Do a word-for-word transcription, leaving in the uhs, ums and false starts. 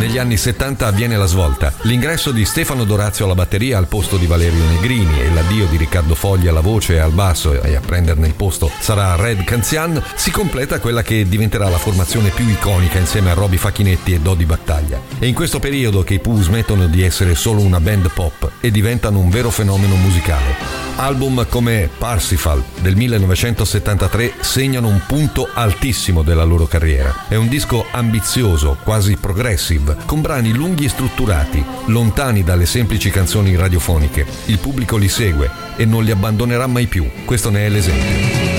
Negli anni settanta avviene la svolta. L'ingresso di Stefano Dorazio alla batteria al posto di Valerio Negrini e l'addio di Riccardo Fogli alla voce e al basso, e a prenderne il posto sarà Red Canzian. Si completa quella che diventerà la formazione più iconica insieme a Roby Facchinetti e Dodi Battaglia. È in questo periodo che i Pooh smettono di essere solo una band pop e diventano un vero fenomeno musicale. Album come Parsifal del millenovecentosettantatré segnano un punto altissimo della loro carriera. È un disco ambizioso, quasi progressive, con brani lunghi e strutturati, lontani dalle semplici canzoni radiofoniche. Il pubblico li segue e non li abbandonerà mai più. Questo ne è l'esempio.